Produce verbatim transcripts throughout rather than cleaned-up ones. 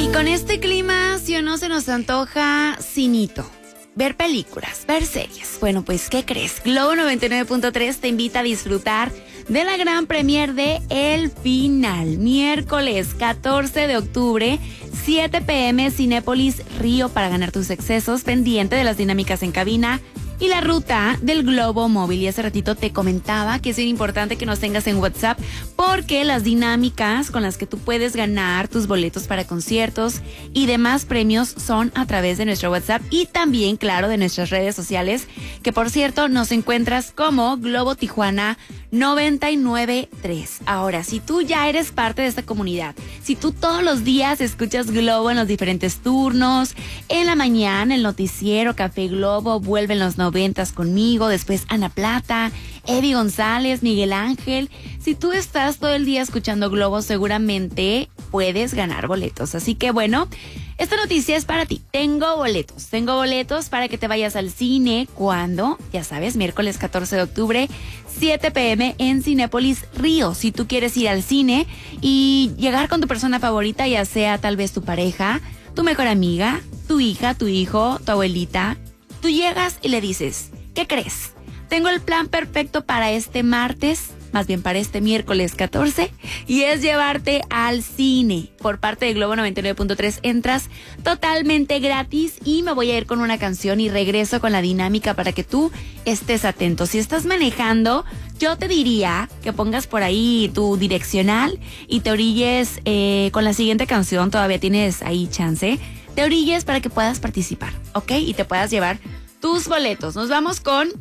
con este clima, si o no se nos antoja cinito, ver películas, ver series. Bueno, pues, ¿qué crees? Globo noventa y nueve punto tres te invita a disfrutar de la gran premier de El Final, miércoles catorce de octubre, siete pe eme, Cinépolis Río, para ganar tus excesos, pendiente de las dinámicas en cabina y la ruta del Globo Móvil. Y hace ratito te comentaba que es bien importante que nos tengas en WhatsApp, porque las dinámicas con las que tú puedes ganar tus boletos para conciertos y demás premios son a través de nuestro WhatsApp y también, claro, de nuestras redes sociales, que por cierto nos encuentras como Globo Tijuana noventa y nueve punto tres. Ahora, si tú ya eres parte de esta comunidad, si tú todos los días escuchas Globo en los diferentes turnos, en la mañana el noticiero Café Globo, vuelven los noventas conmigo, después Ana Plata, Eddie González, Miguel Ángel, si tú estás todo el día escuchando Globo, seguramente puedes ganar boletos. Así que bueno, esta noticia es para ti. Tengo boletos, tengo boletos para que te vayas al cine. ¿Cuándo? Ya sabes, miércoles catorce de octubre, siete pe eme en Cinépolis Río. Si tú quieres ir al cine y llegar con tu persona favorita, ya sea tal vez tu pareja, tu mejor amiga, tu hija, tu hijo, tu abuelita, tú llegas y le dices, ¿qué crees? Tengo el plan perfecto para este martes, más bien para este miércoles catorce, y es llevarte al cine. Por parte de Globo noventa y nueve punto tres entras totalmente gratis y me voy a ir con una canción y regreso con la dinámica para que tú estés atento. Si estás manejando, yo te diría que pongas por ahí tu direccional y te orilles eh, con la siguiente canción. Todavía tienes ahí chance. Te orilles para que puedas participar, ¿ok? Y te puedas llevar tus boletos. Nos vamos con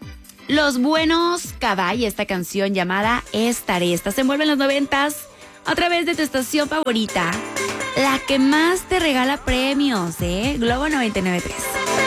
Los Buenos Caballos, esta canción llamada Estaré. Esta se envuelve en los noventas a través de tu estación favorita, la que más te regala premios, ¿eh? Globo noventa y nueve punto tres.